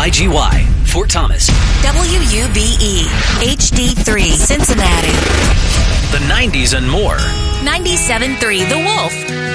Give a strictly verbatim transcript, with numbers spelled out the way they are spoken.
I G Y, Fort Thomas. W U B E, H D three, Cincinnati. The nineties and more. ninety-seven point three The Wolf.